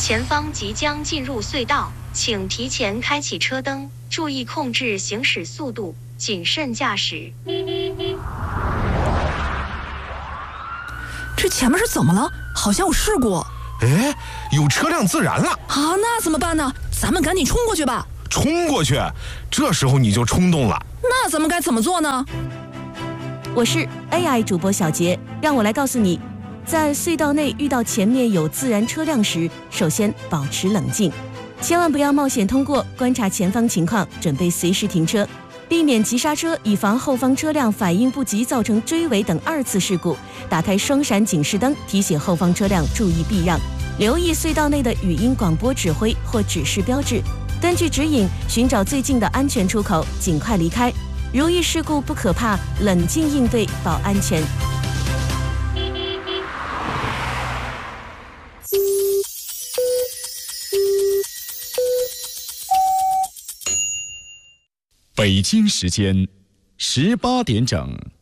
前方即将进入隧道，请提前开启车灯，注意控制行驶速度，谨慎驾驶。 这前面是怎么了？好像有事故。 哎，有车辆自燃了啊！那怎么办呢？咱们赶紧冲过去吧。 冲过去？这时候你就冲动了。 那咱们该怎么做呢？ 我是 AI 主播小杰，让我来告诉你，在隧道内遇到前面有自燃车辆时，首先保持冷静，千万不要冒险通过，观察前方情况，准备随时停车，避免急刹车，以防后方车辆反应不及造成追尾等2次事故。打开双闪警示灯，提醒后方车辆注意避让，留意隧道内的语音广播指挥或指示标志，根据指引寻找最近的安全出口，尽快离开。如遇事故不可怕，冷静应对保安全。 北京时间18点整。